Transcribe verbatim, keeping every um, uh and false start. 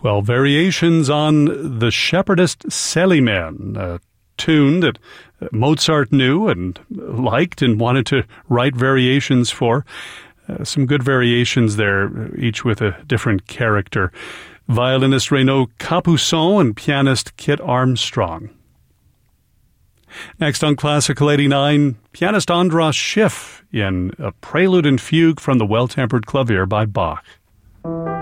Well, variations on the Shepherdess Célimène, a tune that Mozart knew and liked and wanted to write variations for. Uh, some good variations there, each with a different character. Violinist Renaud Capuçon and pianist Kit Armstrong. Next on Classical eighty-nine, pianist Andras Schiff in a prelude and fugue from the Well-Tempered Clavier by Bach.